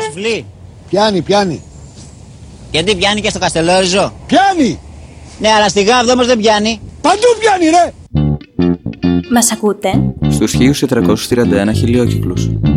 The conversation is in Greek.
Σουφλί. Πιάνει. Γιατί πιάνει και στο Καστελόριζο? Πιάνει. Ναι, αλλά στη Γάβδο όμως δεν πιάνει. Παντού πιάνει ρε. Μας ακούτε? Στους 1431 χιλιόκυκλους.